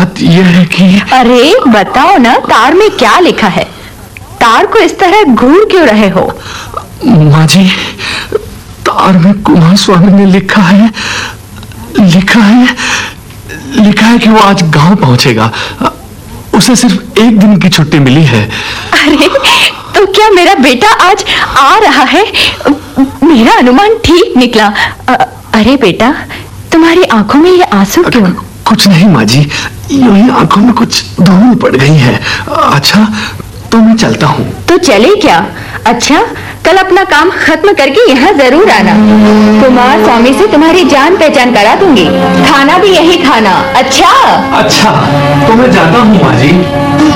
बात यह है कि... अरे बताओ ना, तार में क्या लिखा है? तार को इस तरह घूर क्यों रहे हो? माँ जी, तार में कुमार स्वामी ने लिखा है कि वो आज गांव पहुंचेगा। उसे सिर्फ एक दिन की छुट्टी मिली है। अरे तो क्या मेरा बेटा आज आ रहा है? मेरा अनुमान ठीक निकला। अरे बेटा, तुम्हारी आंखों में ये आंसू क्यों? कुछ नहीं माँ जी, यूं ही आंखों में कुछ धूल पड़ गई है। अच्छा तो मैं चलता हूँ। तो चले क्या? अच्छा, कल अपना काम खत्म करके यहाँ जरूर आना। कुमार स्वामी से तुम्हारी जान पहचान करा दूंगी। खाना भी यही खाना। अच्छा तो मैं जाता हूँ माँ जी।